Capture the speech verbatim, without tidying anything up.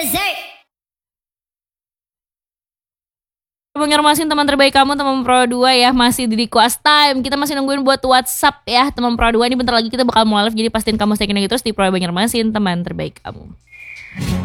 Banjarmasin teman terbaik kamu, teman Pro dua ya, masih di Kuas Time. Kita masih nungguin buat WhatsApp ya, teman Pro dua ini bentar lagi kita bakal mulai live, jadi pastiin kamu stay lagi terus di Pro Banjarmasin, teman terbaik kamu.